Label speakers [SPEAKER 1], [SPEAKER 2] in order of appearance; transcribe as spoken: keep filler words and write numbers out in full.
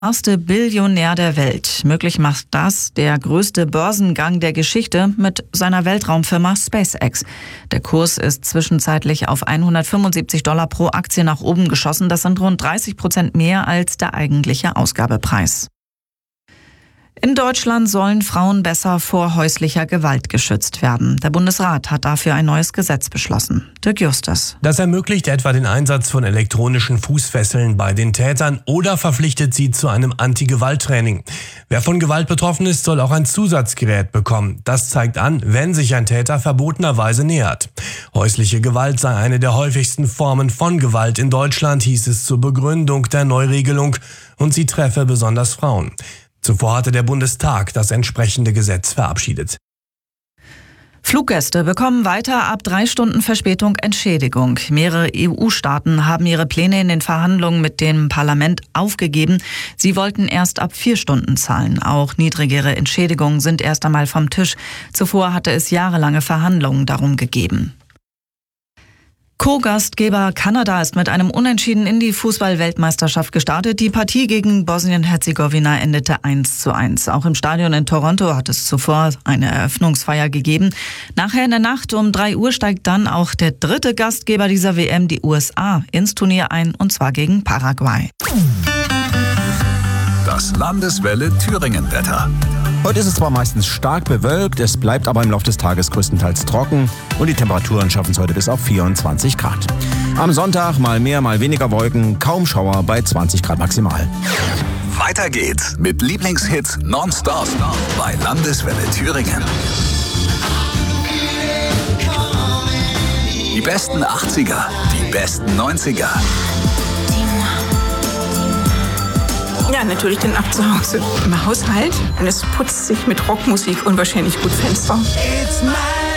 [SPEAKER 1] Erste Billionär der Welt. Möglich macht das der größte Börsengang der Geschichte mit seiner Weltraumfirma SpaceX. Der Kurs ist zwischenzeitlich auf hundertfünfundsiebzig Dollar pro Aktie nach oben geschossen. Das sind rund dreißig Prozent mehr als der eigentliche Ausgabepreis. In Deutschland sollen Frauen besser vor häuslicher Gewalt geschützt werden. Der Bundesrat hat dafür ein neues Gesetz beschlossen. Dirk Justus.
[SPEAKER 2] Das ermöglicht etwa den Einsatz von elektronischen Fußfesseln bei den Tätern oder verpflichtet sie zu einem Anti-Gewalt-Training. Wer von Gewalt betroffen ist, soll auch ein Zusatzgerät bekommen. Das zeigt an, wenn sich ein Täter verbotenerweise nähert. Häusliche Gewalt sei eine der häufigsten Formen von Gewalt in Deutschland, hieß es zur Begründung der Neuregelung, und sie treffe besonders Frauen. Zuvor hatte der Bundestag das entsprechende Gesetz verabschiedet.
[SPEAKER 1] Fluggäste bekommen weiter ab drei Stunden Verspätung Entschädigung. Mehrere E U-Staaten haben ihre Pläne in den Verhandlungen mit dem Parlament aufgegeben. Sie wollten erst ab vier Stunden zahlen. Auch niedrigere Entschädigungen sind erst einmal vom Tisch. Zuvor hatte es jahrelange Verhandlungen darum gegeben. Co-Gastgeber Kanada ist mit einem Unentschieden in die Fußball-Weltmeisterschaft gestartet. Die Partie gegen Bosnien-Herzegowina endete eins zu eins. Auch im Stadion in Toronto hat es zuvor eine Eröffnungsfeier gegeben. Nachher in der Nacht um drei Uhr steigt dann auch der dritte Gastgeber dieser W M, die U S A, ins Turnier ein, und zwar gegen Paraguay.
[SPEAKER 3] Das Landeswelle Thüringen-Wetter.
[SPEAKER 4] Heute ist es zwar meistens stark bewölkt, es bleibt aber im Laufe des Tages größtenteils trocken und die Temperaturen schaffen es heute bis auf vierundzwanzig Grad. Am Sonntag mal mehr, mal weniger Wolken, kaum Schauer bei zwanzig Grad maximal.
[SPEAKER 3] Weiter geht's mit Lieblingshits nonstop bei Landeswelle Thüringen. Die besten achtziger, die besten neunziger.
[SPEAKER 5] Ja, natürlich den ab zu Hause im Haushalt. Und es putzt sich mit Rockmusik unwahrscheinlich gut Fenster. It's my